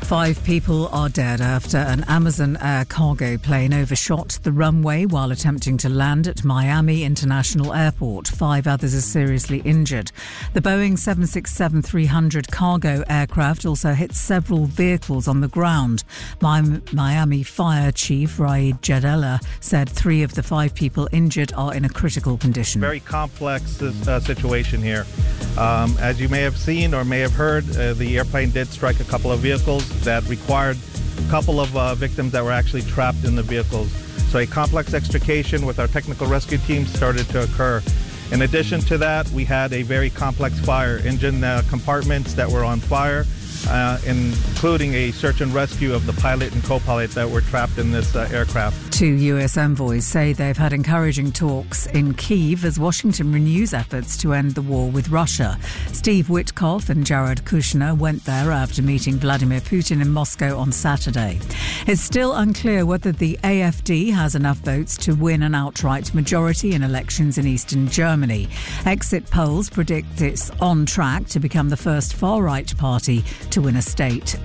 5 people are dead after an Amazon Air cargo plane overshot the runway while attempting to land at Miami International Airport. 5 others are seriously injured. The Boeing 767-300 cargo aircraft also hit several vehicles on the ground. Miami Fire Chief Raed Jadella said 3 of the 5 people injured are in a critical condition. Very complex situation here. As you may have seen or may have heard, the airplane did strike a couple of vehicles that required a couple of victims that were actually trapped in the vehicles. So a complex extrication with our technical rescue team started to occur. In addition to that, we had a very complex fire, engine compartments that were on fire, including a search and rescue of the pilot and co-pilot that were trapped in this aircraft. 2 US envoys say they've had encouraging talks in Kyiv as Washington renews efforts to end the war with Russia. Steve Witkoff and Jared Kushner went there after meeting Vladimir Putin in Moscow on Saturday. It's still unclear whether the AfD has enough votes to win an outright majority in elections in eastern Germany. Exit polls predict it's on track to become the first far-right party to win a state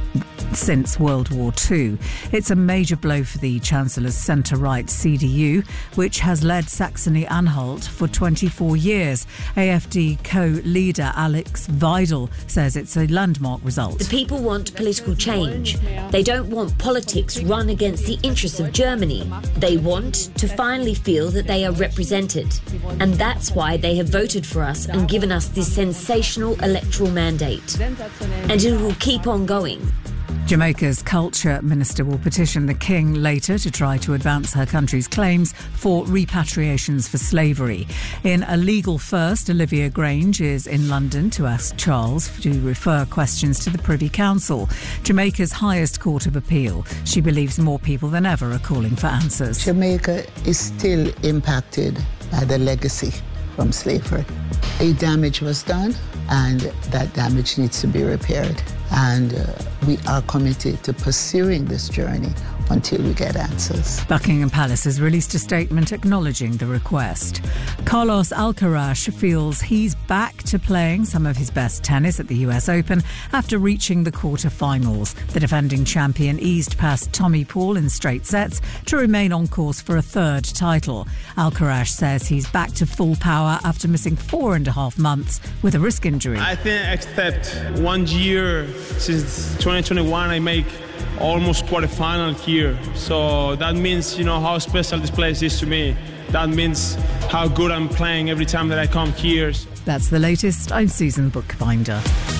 since World War II. It's a major blow for the Chancellor's centre-right CDU, which has led Saxony-Anhalt for 24 years. AfD co-leader Alex Weidel says it's a landmark result. The people want political change. They don't want politics run against the interests of Germany. They want to finally feel that they are represented. And that's why they have voted for us and given us this sensational electoral mandate. And it will keep on going. Jamaica's culture minister will petition the King later to try to advance her country's claims for repatriations for slavery. In a legal first, Olivia Grange is in London to ask Charles to refer questions to the Privy Council, Jamaica's highest court of appeal. She believes more people than ever are calling for answers. Jamaica is still impacted by the legacy from slavery. A damage was done, and that damage needs to be repaired. And we are committed to pursuing this journey until we get answers. Buckingham Palace has released a statement acknowledging the request. Carlos Alcaraz feels he's back to playing some of his best tennis at the US Open after reaching the quarter-finals. The defending champion eased past Tommy Paul in straight sets to remain on course for a third title. Alcaraz says he's back to full power after missing 4.5 months with a wrist injury. I think except 1 year since 2021, I make almost quarterfinal here. So that means, how special this place is to me. That means how good I'm playing every time that I come here. That's the latest. I'm Susan Bookbinder.